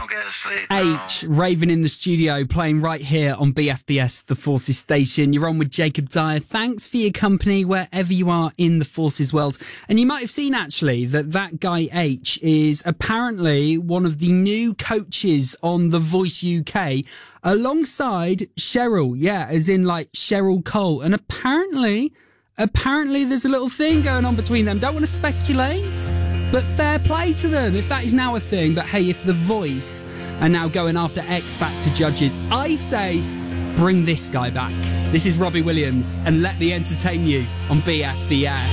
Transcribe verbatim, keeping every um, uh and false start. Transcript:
don't get to sleep. No. H, Raven in the studio, playing right here on B F B S, the Forces station. You're on with Jacob Dyer. Thanks for your company wherever you are in the Forces world. And you might have seen, actually, that that guy H is apparently one of the new coaches on The Voice U K, alongside Cheryl. Yeah, as in, like, Cheryl Cole. And apparently... Apparently there's a little thing going on between them. Don't want to speculate, but fair play to them if that is now a thing. But hey, if The Voice are now going after X Factor judges, I say bring this guy back. This is Robbie Williams and Let Me Entertain You on B F B S.